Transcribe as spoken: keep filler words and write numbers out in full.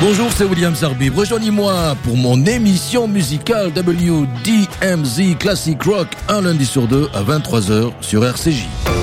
Bonjour, c'est William Zarbib. Rejoignez-moi pour mon émission musicale W D M Z Classic Rock un lundi sur deux à vingt-trois heures sur R C J.